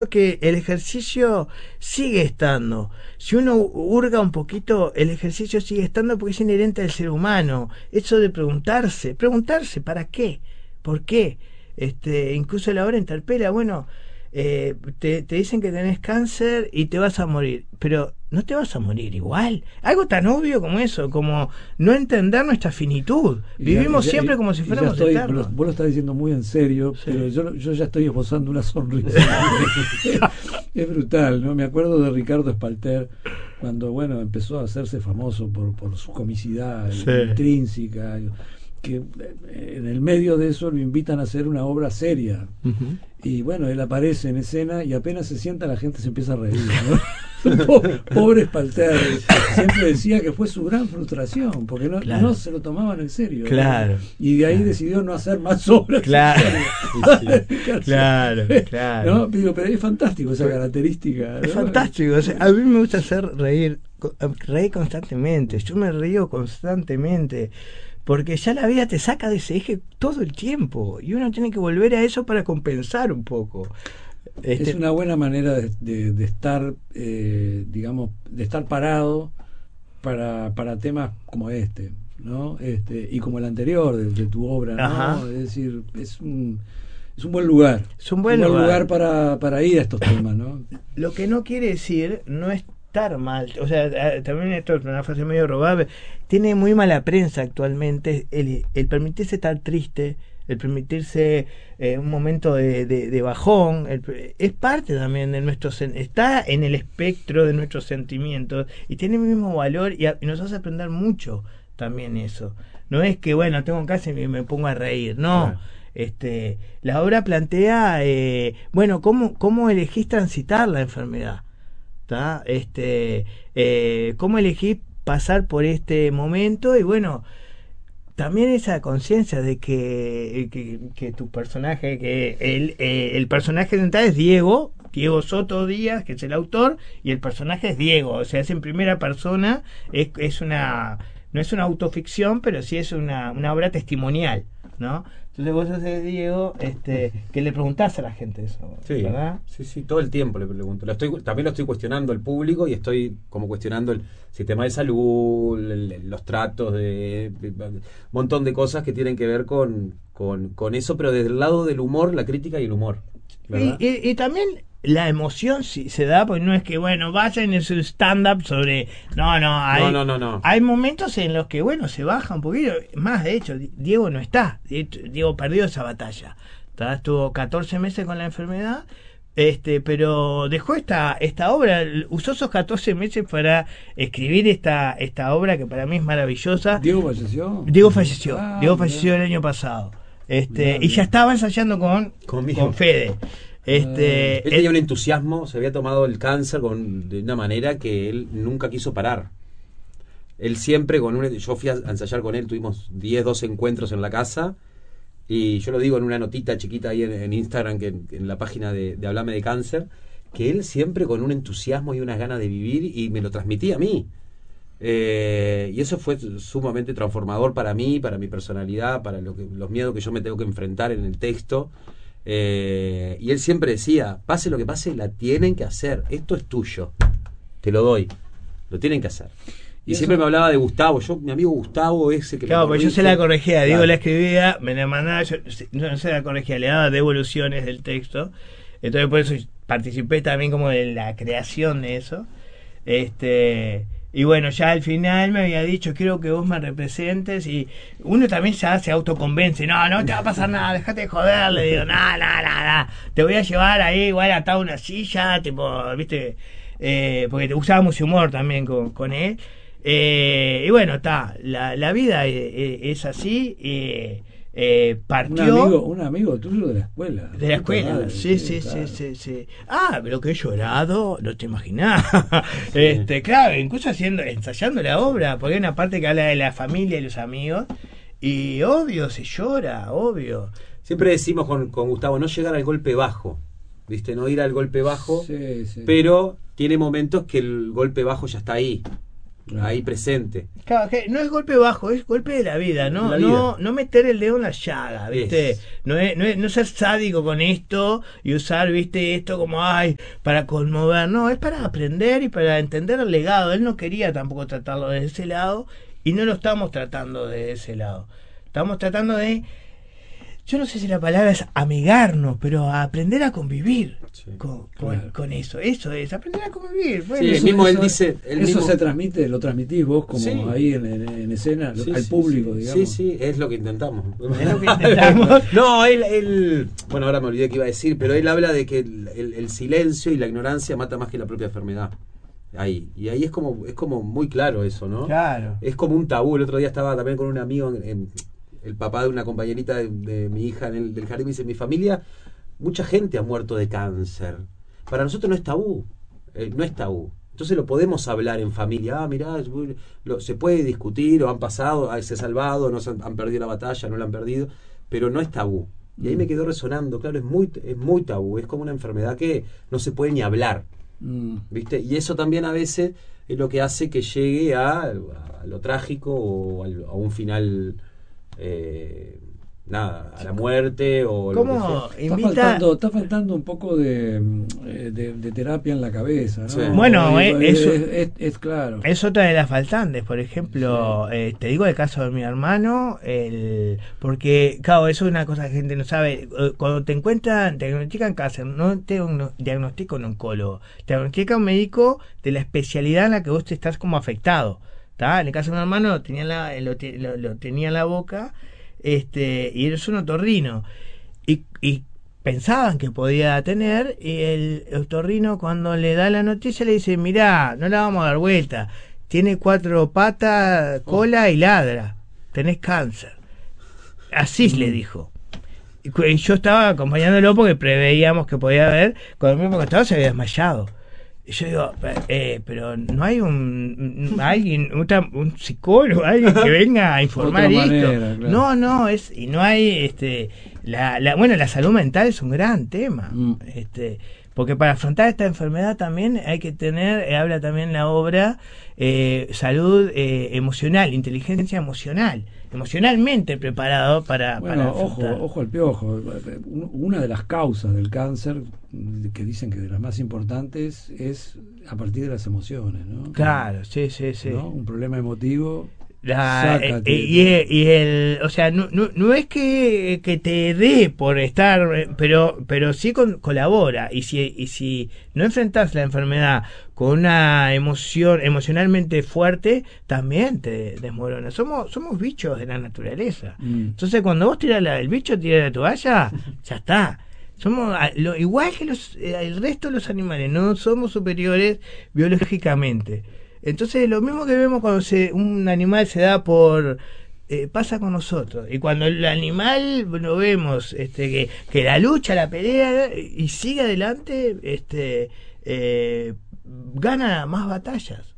que el ejercicio sigue estando. Si uno hurga un poquito, el ejercicio sigue estando porque es inherente al ser humano. Eso de preguntarse, ¿para qué? ¿Por qué? Incluso la hora interpela, bueno, te dicen que tenés cáncer y te vas a morir, pero no te vas a morir igual. Algo tan obvio como eso, como no entender nuestra finitud. Vivimos siempre como si fuéramos eternos. Vos lo estás diciendo muy en serio, sí. Pero yo ya estoy esbozando una sonrisa. Es brutal, ¿no? Me acuerdo de Ricardo Espalter cuando, bueno, empezó a hacerse famoso por su comicidad intrínseca, que en el medio de eso lo invitan a hacer una obra seria. Y bueno, él aparece en escena y apenas se sienta la gente se empieza a reír, ¿no? Pobre Espalter, siempre decía que fue su gran frustración porque no se lo tomaban en serio, claro, ¿no? Y de ahí decidió no hacer más obras. Claro. ¿No? Pero es fantástico esa característica, ¿no? Es fantástico, o sea, a mí me gusta hacer reír constantemente. Yo me río constantemente porque ya la vida te saca de ese eje todo el tiempo y uno tiene que volver a eso para compensar un poco. Es una buena manera de estar, digamos, de estar parado para temas como este, ¿no? Y como el anterior de tu obra, ¿no? Ajá. Es decir, es un buen lugar. Es un buen lugar para ir a estos temas, ¿no? Lo que no quiere decir no estar mal, o sea, también esto es una frase medio robada, tiene muy mala prensa actualmente el permitirse estar triste, el permitirse un momento de bajón, es parte también de está en el espectro de nuestros sentimientos y tiene el mismo valor y nos hace aprender mucho también eso. No es que, bueno, tengo cáncer y me pongo a reír, no. Claro. La obra plantea, bueno, cómo elegís transitar la enfermedad, ¿tá? Cómo elegís pasar por este momento y bueno, también esa conciencia de que tu personaje, que el personaje central es Diego Soto Díaz, que es el autor, y el personaje es Diego, o sea, es en primera persona, no es una autoficción, pero sí es una obra testimonial, ¿no? Entonces vos haces Diego, que le preguntás a la gente eso, sí, ¿verdad? Sí, todo el tiempo le pregunto. También lo estoy cuestionando al público y estoy como cuestionando el sistema de salud, los tratos, un montón de cosas que tienen que ver con eso, pero desde el lado del humor, la crítica y el humor, ¿verdad? Y también la emoción sí se da, porque no es que, bueno, vayan en su stand-up sobre... No. Hay momentos en los que, bueno, se baja un poquito. Más, de hecho, Diego no está. Diego perdió esa batalla. Estuvo 14 meses con la enfermedad, pero dejó esta obra, usó esos 14 meses para escribir esta obra que para mí es maravillosa. ¿Diego falleció? Diego falleció el año pasado. Y ya estaba ensayando con Fede. Él tenía un entusiasmo, se había tomado el cáncer de una manera que él nunca quiso parar. Él siempre yo fui a ensayar con él, tuvimos 12 encuentros en la casa, y yo lo digo en una notita chiquita ahí en Instagram, en la página de Hablame de Cáncer, que él siempre con un entusiasmo y unas ganas de vivir, y me lo transmitía a mí. Y eso fue sumamente transformador para mí, para mi personalidad, para los miedos que yo me tengo que enfrentar en el texto. Y él siempre decía, pase lo que pase, la tienen que hacer, esto es tuyo, te lo doy, lo tienen que hacer. Y siempre me hablaba de Gustavo, mi amigo Gustavo ese que... Claro, pues yo se la corregía, Diego la escribía, me la mandaba, yo no se la corregía, le daba devoluciones del texto, entonces por eso participé también como de la creación de eso. Y bueno, ya al final me había dicho, quiero que vos me representes, y uno también ya se autoconvence, no te va a pasar nada, déjate de joder, le digo, no, te voy a llevar ahí igual atado a una silla, tipo, viste, porque te usábamos humor también con él, y bueno, la vida es así, partió un amigo tuyo de la escuela. De la escuela, madre, sí. Pero que he llorado, no te imaginás. Claro, incluso ensayando la obra, porque hay una parte que habla de la familia y los amigos, y obvio, se llora, obvio. Siempre decimos con Gustavo, no llegar al golpe bajo, ¿viste? No ir al golpe bajo, sí. Pero tiene momentos que el golpe bajo ya está ahí. ahí presente. Claro, que no es golpe bajo, es golpe de la vida, ¿no? La vida. No meter el dedo en la llaga, ¿viste? No ser sádico con esto y usar, ¿viste? Esto como, ay, para conmover. No, es para aprender y para entender el legado. Él no quería tampoco tratarlo de ese lado y no lo estamos tratando de ese lado. Estamos tratando de, yo no sé si la palabra es amigarnos, pero a aprender a convivir con eso. Eso es, aprender a convivir. Bueno, sí, él dice... Eso se transmite, lo transmitís vos como ahí en escena, al público, digamos. Sí, es lo que intentamos. Es lo que intentamos. No, él... Bueno, ahora me olvidé qué iba a decir, pero él habla de que el silencio y la ignorancia mata más que la propia enfermedad. Ahí. Y ahí es como muy claro eso, ¿no? Claro. Es como un tabú. El otro día estaba también con un amigo el papá de una compañerita de mi hija del jardín, me dice, mi familia, mucha gente ha muerto de cáncer. Para nosotros no es tabú, no es tabú. Entonces lo podemos hablar en familia. Mirá, se puede discutir, o han pasado, se ha salvado, han perdido la batalla, no la han perdido, pero no es tabú. Y ahí me quedó resonando, claro, es muy tabú, es como una enfermedad que no se puede ni hablar, ¿viste? Y eso también a veces es lo que hace que llegue a lo trágico o a un final... a la muerte o ¿cómo está faltando un poco de terapia en la cabeza, ¿no? Sí. Bueno, es claro, es otra de las faltantes. Por ejemplo, te digo el caso de mi hermano, porque claro, eso es una cosa que la gente no sabe. Cuando te diagnostican cáncer, no te diagnostica un oncólogo, te diagnostica un médico de la especialidad en la que vos te estás como afectado. En el caso de mi hermano lo tenía en la boca, y es un otorrino, y pensaban que podía tener, y el otorrino cuando le da la noticia le dice, mirá, no la vamos a dar vuelta, tiene 4 patas, cola y ladra, tenés cáncer. Así le dijo. Y yo estaba acompañándolo porque preveíamos que podía haber, cuando el mismo costado se había desmayado. Y yo digo, pero no hay un psicólogo, alguien que venga a informar esto. Manera, claro. No, y no hay, la salud mental es un gran tema, porque para afrontar esta enfermedad también hay que tener, habla también la obra, salud emocional, inteligencia emocional, emocionalmente preparado para ojo al piojo. Una de las causas del cáncer, que dicen que de las más importantes, es a partir de las emociones, ¿no? Claro, sí. ¿No? Un problema emotivo. O sea, no es que te dé por estar, pero sí colabora, y si no enfrentas la enfermedad con una emoción emocionalmente fuerte, también te desmorona. Somos bichos de la naturaleza. Entonces cuando vos tirás el bicho, tira la toalla, ya está. Somos igual que el resto de los animales, no somos superiores biológicamente. Entonces lo mismo que vemos cuando un animal se da por... pasa con nosotros. Y cuando el animal lo vemos que la lucha, la pelea y sigue adelante, gana más batallas.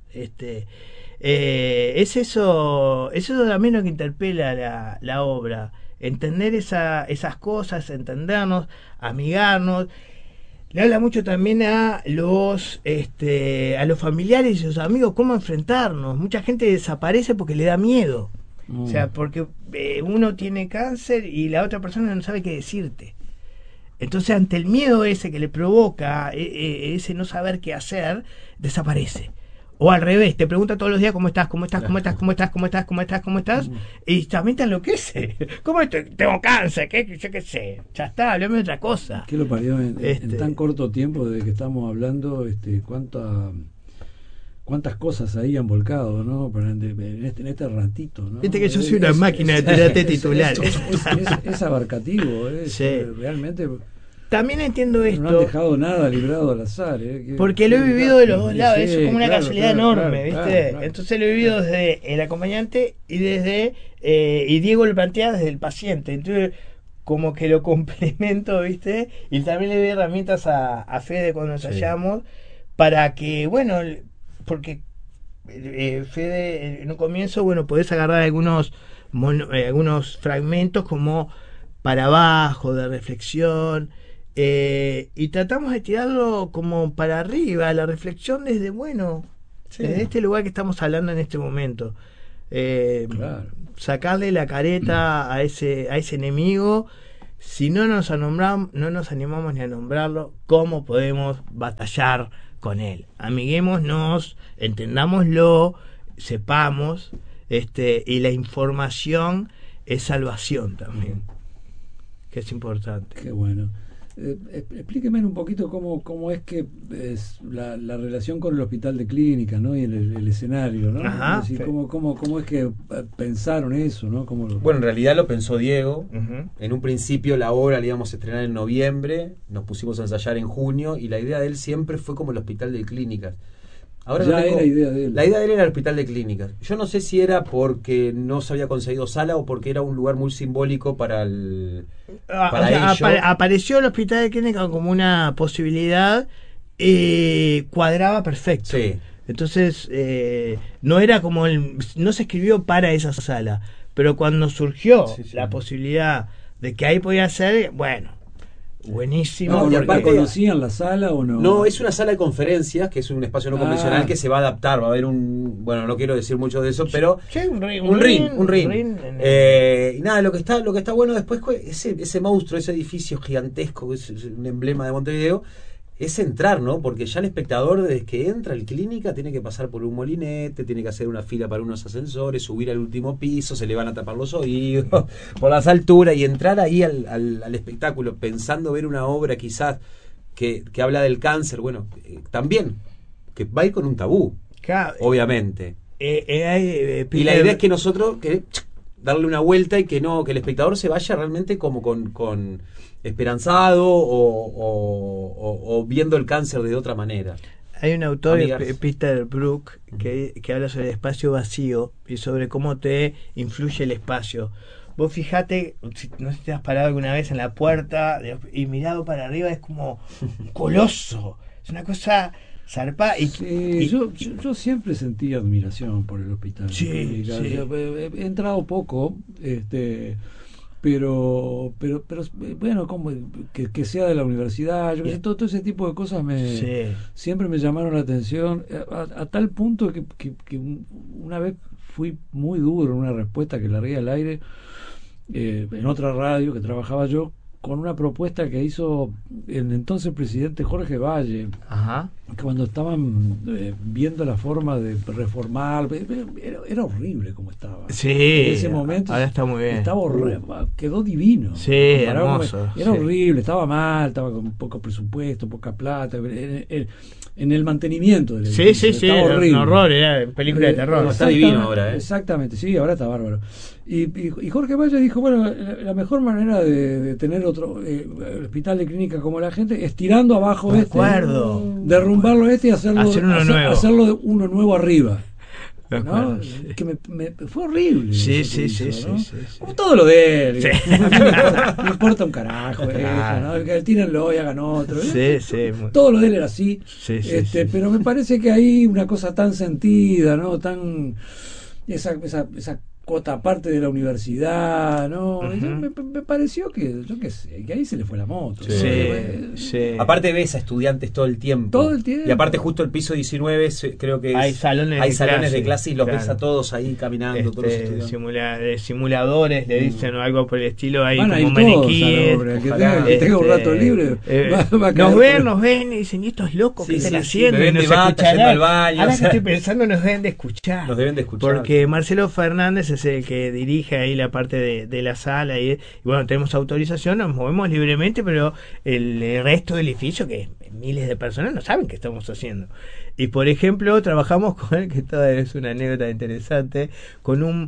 Es eso también lo que interpela la obra. Entender esas cosas, entendernos, amigarnos. Le habla mucho también a los familiares y sus amigos, cómo enfrentarnos. Mucha gente desaparece porque le da miedo. O sea, porque uno tiene cáncer y la otra persona no sabe qué decirte. Entonces, ante el miedo ese que le provoca, ese no saber qué hacer, desaparece. O al revés, te pregunta todos los días cómo estás, y también te enloquece. ¿Cómo estoy? Tengo cáncer, yo qué sé. Ya está, hablame de otra cosa. ¿Qué lo parió en tan corto tiempo desde que estamos hablando? Cuántas cosas ahí han volcado, ¿no? En este ratito, ¿no? Viste que yo soy una máquina de terapia titular. Es abarcativo, realmente. También entiendo esto. No han dejado nada librado al azar, porque lo he vivido de los dos lados. Eso es como una casualidad enorme, ¿viste? Claro. Entonces lo he vivido desde el acompañante y y Diego lo plantea desde el paciente. Entonces, como que lo complemento, ¿viste? Y también le doy herramientas a Fede cuando ensayamos para que, bueno, porque Fede en un comienzo, bueno, podés agarrar algunos fragmentos como para abajo, de reflexión. Y tratamos de tirarlo como para arriba, la reflexión desde, bueno, Sí. Desde este lugar que estamos hablando en este momento. Claro. Sacarle la careta a ese enemigo. Si no nos animamos ni a nombrarlo, ¿cómo podemos batallar con él? Amiguémonos, entendámoslo, sepamos, y la información es salvación también, que es importante. Qué bueno. Explíqueme un poquito cómo es que es la relación con el hospital de clínica, ¿no? Y el escenario, ¿no? Ajá, es decir, cómo es que pensaron eso, ¿no? Bueno, en realidad lo pensó Diego. Uh-huh. En un principio la obra la íbamos a estrenar en noviembre, nos pusimos a ensayar en junio, y la idea de él siempre fue como el hospital de clínicas. Ahora ya era idea de él. La idea de él era el hospital de clínicas. Yo no sé si era porque no se había conseguido sala o porque era un lugar muy simbólico para ello. Apareció el hospital de clínicas como una posibilidad y cuadraba perfecto. Sí. Entonces, no era como no se escribió para esa sala, pero cuando surgió la posibilidad de que ahí podía ser, bueno, buenísimo. No, y aparte, ¿conocían la sala o no? No, es una sala de conferencias, que es un espacio no convencional que se va a adaptar. Va a haber bueno, no quiero decir mucho de eso, pero sí, un ring. Y nada, lo que está bueno después, ese monstruo, ese edificio gigantesco, que es un emblema de Montevideo, es entrar, ¿no? Porque ya el espectador, desde que entra al clínica, tiene que pasar por un molinete, tiene que hacer una fila para unos ascensores, subir al último piso, se le van a tapar los oídos por las alturas, y entrar ahí al espectáculo pensando ver una obra quizás que habla del cáncer, bueno, también, que va a ir con un tabú, obviamente. Y la idea es que nosotros darle una vuelta y que el espectador se vaya realmente como con esperanzado o viendo el cáncer de otra manera. Hay un autor, Peter Brook, que habla sobre el espacio vacío y sobre cómo te influye el espacio. Vos fijate, no sé si te has parado alguna vez en la puerta y mirado para arriba, es como un coloso, es una cosa zarpa. Yo siempre sentí admiración por el hospital. Sí. He entrado poco, pero bueno, como que sea de la universidad, yo todo ese tipo de cosas siempre me llamaron la atención, a tal punto que una vez fui muy duro en una respuesta que largué al aire en otra radio que trabajaba yo, con una propuesta que hizo el entonces presidente Jorge Valle. Ajá. Cuando estaban viendo la forma de reformar, era horrible como estaba. Sí, en ese momento ahora está muy bien. Quedó divino. Sí, hermoso. Era horrible, estaba mal, estaba con poco presupuesto, poca plata, en el mantenimiento del edificio. Sí, era un horror, era película de terror. Está divino ahora, Exactamente, sí, ahora está bárbaro. Y Jorge Valle dijo, bueno, la mejor manera de tener otro hospital de clínica como la gente es tirando abajo derrumbarlo y hacerlo uno nuevo arriba. ¿No? Que me fue horrible. Sí. Como todo lo de él. No importa un carajo eso, ¿no? Que tírenlo y hagan otro. Todo lo de él era así. Pero me parece que hay una cosa tan sentida, ¿no? Tan esa cuota aparte de la universidad, ¿no? Uh-huh. Me pareció que, yo qué sé, que ahí se le fue la moto. Aparte ves a estudiantes todo el tiempo. Y aparte justo el piso 19, creo que hay salones de clase y los ves a todos ahí caminando, todos los estudiantes. Simuladores, le dicen, o algo por el estilo, ahí como maniquíes. Que tenga un rato libre. Nos ven y dicen, ¿y estos locos que están haciendo? Nos escucharán al baño. Ahora que estoy pensando, nos deben de escuchar. Porque Marcelo Fernández es el que dirige ahí la parte de la sala y bueno, tenemos autorización, nos movemos libremente, pero el resto del edificio, que miles de personas, no saben qué estamos haciendo. Y por ejemplo, trabajamos con él, que toda es una anécdota interesante, con una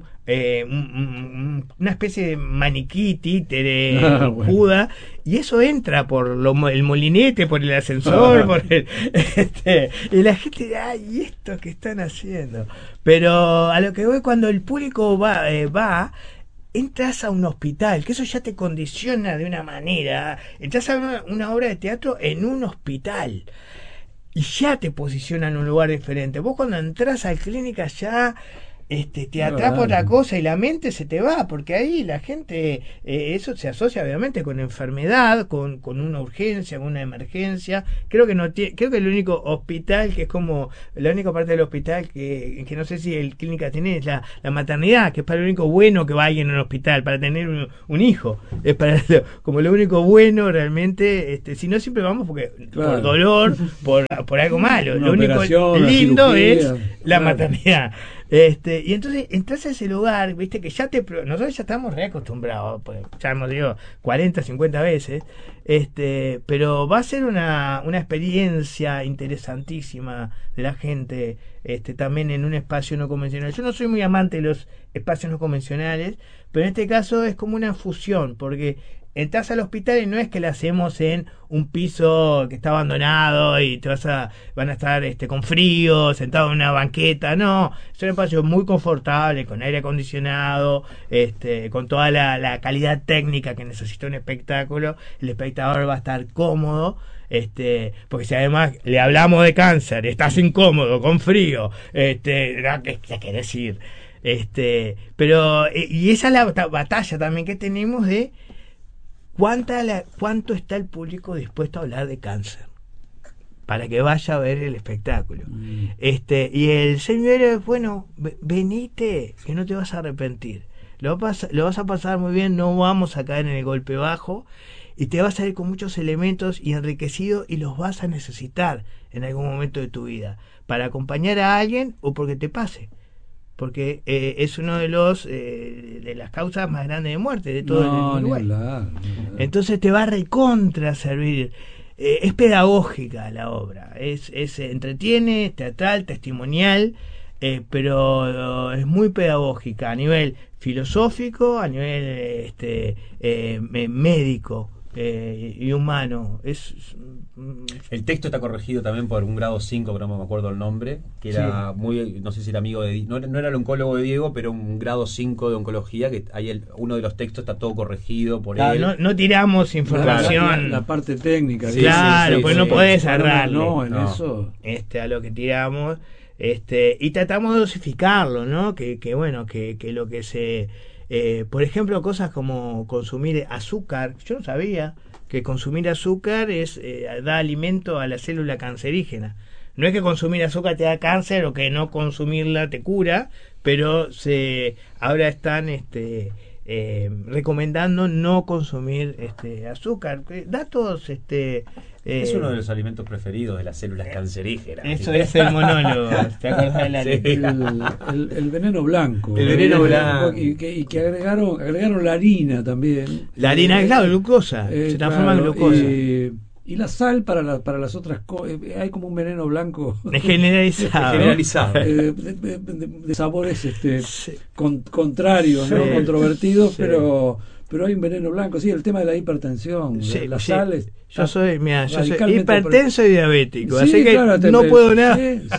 especie de maniquí, títere, Juda, y eso entra por el molinete, por el ascensor, por y la gente dirá, ¿y esto qué están haciendo? Pero a lo que voy, cuando el público va, entras a un hospital, que eso ya te condiciona de una manera. Entras a una obra de teatro en un hospital y ya te posiciona en un lugar diferente. Vos cuando entras a clínica ya te atrapa otra cosa y la mente se te va, porque ahí la gente, eso se asocia obviamente con enfermedad, con una urgencia, con una emergencia. Creo que el único hospital que es como la única parte del hospital que no sé si el clínica tiene es la maternidad, que es para lo único bueno que va alguien en un hospital, para tener un hijo, es para como lo único bueno realmente. Si no, siempre vamos porque por dolor, por algo malo. Lo único lindo es la maternidad. Y entonces entras a ese lugar, viste que nosotros ya estamos reacostumbrados, pues, ya hemos dicho 40, 50 veces, pero va a ser una experiencia interesantísima de la gente, también en un espacio no convencional. Yo no soy muy amante de los espacios no convencionales, pero en este caso es como una fusión, porque entras al hospital y no es que lo hacemos en un piso que está abandonado y van a estar con frío, sentado en una banqueta. No, es un espacio muy confortable, con aire acondicionado, con toda la calidad técnica que necesita un espectáculo. El espectador va a estar cómodo, porque si además le hablamos de cáncer, estás incómodo, con frío, ¿qué querés decir? Pero y esa es la batalla también que tenemos de ¿cuánto está el público dispuesto a hablar de cáncer para que vaya a ver el espectáculo? Y el señor es, bueno, venite, que no te vas a arrepentir, lo vas a pasar muy bien, no vamos a caer en el golpe bajo y te vas a ir con muchos elementos y enriquecido, y los vas a necesitar en algún momento de tu vida para acompañar a alguien o porque te pase, porque es uno de las causas más grandes de muerte de todo el Uruguay. Entonces te va a recontra servir. Es pedagógica la obra, entretiene, teatral, testimonial, pero es muy pedagógica a nivel filosófico, a nivel médico y humano. El texto está corregido también por un grado 5, pero no me acuerdo el nombre, que era muy, no sé si era amigo de, no era el oncólogo de Diego, pero un grado 5 de oncología, que ahí uno de los textos está todo corregido por él. No tiramos información, la parte técnica, pues no podés agarrarle eso a lo que tiramos, y tratamos de dosificarlo, ¿no? Que bueno, que lo que se por ejemplo, cosas como consumir azúcar. Yo no sabía que consumir azúcar da alimento a la célula cancerígena. No es que consumir azúcar te da cáncer o que no consumirla te cura, pero ahora están recomendando no consumir azúcar. Datos es uno de los alimentos preferidos de las células cancerígenas. Eso es el monólogo. ¿Te acordás de la el veneno blanco? El veneno blanco. Y que agregaron la harina también. La harina es glucosa. Se transforma en glucosa. Y la sal para las otras cosas. Hay como un veneno blanco. Generalizado. De sabores contrarios, ¿no? Controvertidos, pero hay un veneno blanco. Sí, el tema de la hipertensión, la sal. Yo soy hipertenso y diabético, así que no puedo nada.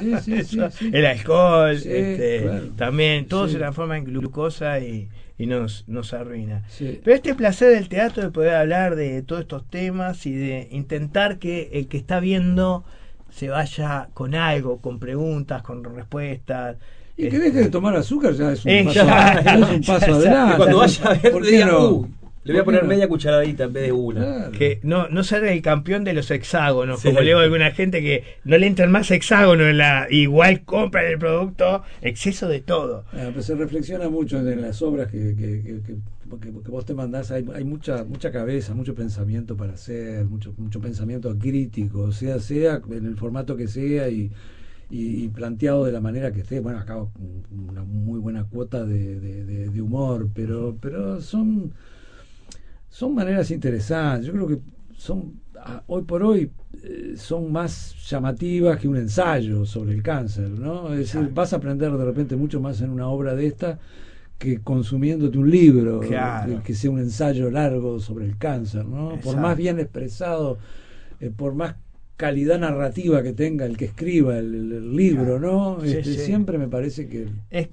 El alcohol, también todo se transforma en glucosa y nos arruina. Pero este placer del teatro, de poder hablar de todos estos temas y de intentar que el que está viendo se vaya con algo, con preguntas, con respuestas. Y que deje de tomar azúcar ya es un paso adelante. Cuando vaya a ver, le voy a poner media cucharadita en vez de una. Claro. Que no ser el campeón de los hexágonos, como leo a alguna gente que no le entran más hexágonos, igual compran el producto, exceso de todo. Pero se reflexiona mucho en las obras que vos te mandás, hay mucha cabeza, mucho pensamiento para hacer, mucho pensamiento crítico, sea en el formato que sea y planteado de la manera que esté. Bueno, acá una muy buena cuota de humor, pero son maneras interesantes. Yo creo que hoy por hoy son más llamativas que un ensayo sobre el cáncer, ¿no? Es decir, vas a aprender de repente mucho más en una obra de esta que consumiéndote un libro, que sea un ensayo largo sobre el cáncer, ¿no? Exacto. Por más bien expresado, por más calidad narrativa que tenga el que escriba el libro, ¿no? Siempre me parece que es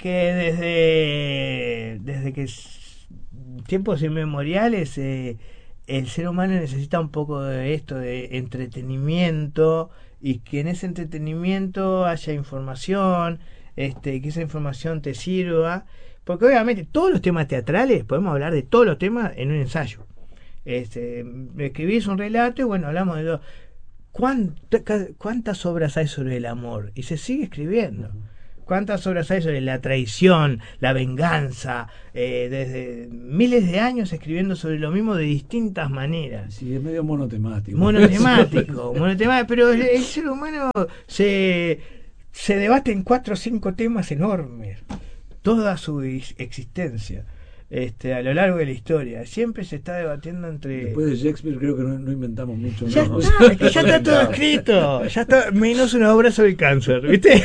que desde que tiempos inmemoriales el ser humano necesita un poco de esto, de entretenimiento, y que en ese entretenimiento haya información, que esa información te sirva, porque obviamente todos los temas teatrales, podemos hablar de todos los temas en un ensayo. Escribís un relato y bueno, hablamos de ¿cuántas obras hay sobre el amor? Y se sigue escribiendo. ¿Cuántas obras hay sobre la traición, la venganza? Desde miles de años escribiendo sobre lo mismo de distintas maneras. Sí, es medio monotemático. Monotemático, pero el ser humano se debate en 4 o 5 temas enormes, toda su existencia. A lo largo de la historia siempre se está debatiendo entre... Después de Shakespeare creo que no inventamos mucho. Ya está, es que ya está todo escrito, ya está, menos una obra sobre el cáncer, ¿viste?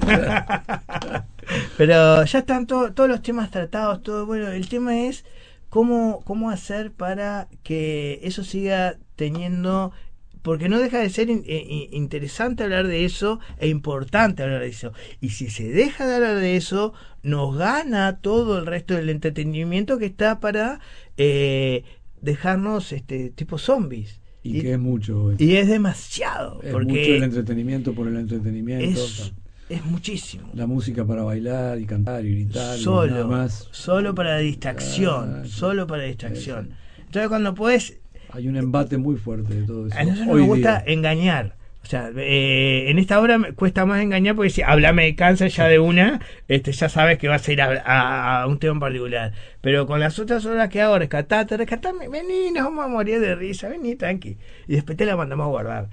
Pero ya están todos los temas tratados, todo. Bueno, el tema es cómo hacer para que eso siga teniendo... Porque no deja de ser interesante hablar de eso e importante hablar de eso. Y si se deja de hablar de eso, nos gana todo el resto del entretenimiento que está para dejarnos tipo zombies. Y que es mucho. Y es demasiado. Es porque mucho el entretenimiento por el entretenimiento. Es muchísimo. La música para bailar y cantar y gritar. Solo, y nada más. Solo para distracción. Solo para distracción. Entonces cuando podés... Hay un embate muy fuerte de todo eso. A nosotros nos gusta engañar. O sea, en esta obra me cuesta más engañar porque si hablame de cáncer ya de una, ya sabes que vas a ir a un tema en particular. Pero con las otras obras que hago, rescatame, vení, nos vamos a morir de risa, vení, tranqui. Y después te la mandamos a guardar.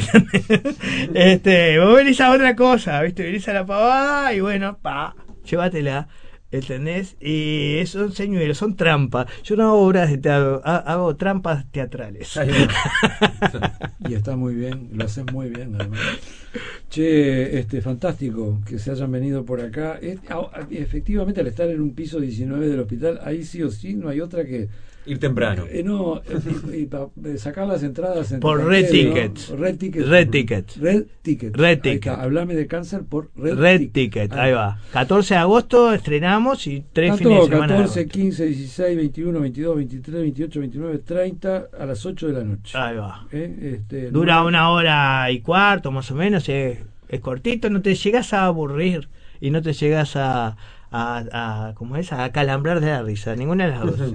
Vos venís a otra cosa, ¿viste? Venís a la pavada y bueno, llévatela. ¿Entendés? Y son señuelos, son trampas. Yo no hago obras de teatro, hago trampas teatrales. Y está muy bien, lo haces muy bien además. Che, fantástico que se hayan venido por acá. Efectivamente, al estar en un piso 19 del hospital, ahí sí o sí no hay otra que ir temprano. Sacar las entradas por Red Ticket. Red Ticket. Hablame de cáncer por Red Ticket. Ahí va. 14 de agosto estrenamos y 3 fines de semana. 14, 15, 16, 21, 22, 23, 28, 29, 30 a las 8 de la noche. Ahí va. Dura 1 hora y cuarto más o menos. Es cortito, no te llegas a aburrir y no te llegas a ¿cómo es? A calambrar de la risa. Ninguna de las dos.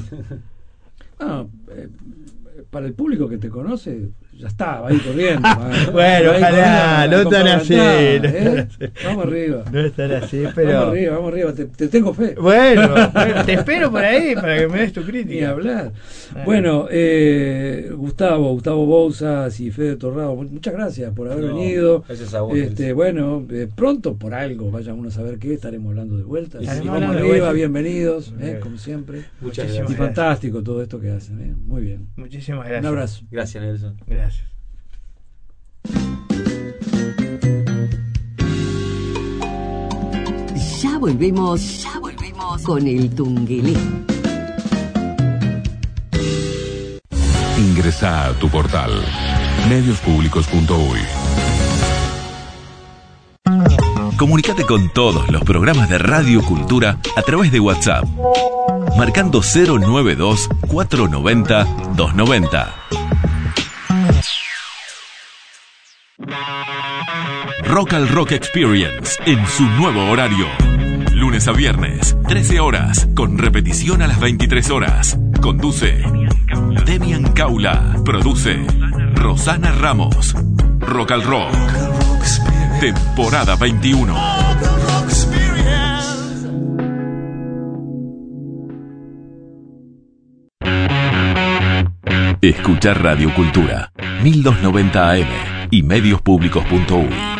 Para el público que te conoce, ya está, va a ir corriendo. Bueno, ojalá, no tan así. Vamos arriba. No estar así, pero... Vamos arriba, te tengo fe. Bueno, te espero por ahí para que me des tu crítica. Ni hablar. Bueno, Gustavo Bouzas y Fede Torrado, muchas gracias por haber venido. Gracias a vos. Bueno, pronto por algo, vaya uno a saber qué, estaremos hablando de vuelta. Vamos arriba, bienvenidos, como siempre. Muchas gracias. Y fantástico todo esto que hacen, muy bien. Muchísimas gracias. Un abrazo. Gracias, Nelson. Gracias. Ya volvemos con el Tungelé. Ingresa a tu portal mediospublicos.uy. Comunícate con todos los programas de Radio Cultura a través de WhatsApp, marcando 092 490 290. Rock al Rock Experience en su nuevo horario. Lunes a viernes, 13 horas, con repetición a las 23 horas. Conduce Demian Caula. Produce Rosana Ramos. Rock al Rock. Temporada 21. Escuchar Radio Cultura, 1290 AM y mediospublicos.uy.